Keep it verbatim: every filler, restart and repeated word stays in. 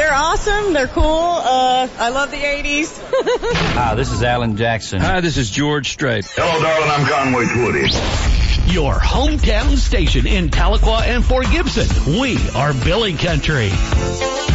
They're awesome. They're cool. Uh, I love the eighties. Hi, this is Alan Jackson. Hi, this is George Strait. Hello, darling. I'm Conway Twitty. Your hometown station in Tahlequah and Fort Gibson. We are Billy Country.